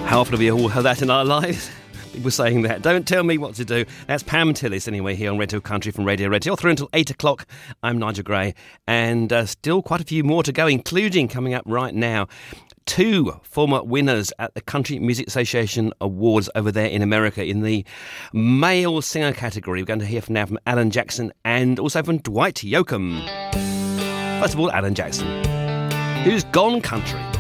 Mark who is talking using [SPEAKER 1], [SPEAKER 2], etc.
[SPEAKER 1] How often have we all heard that in our lives? People saying that. Don't tell me what to do. That's Pam Tillis anyway here on Radio Country from Radio Red. You're through until 8 o'clock. I'm Nigel Gray. And still quite a few more to go, including coming up right now. 2 former winners at the Country Music Association Awards over there in America in the male singer category. We're going to hear from Alan Jackson and also from Dwight Yoakam. First of all, Alan Jackson, who's gone country.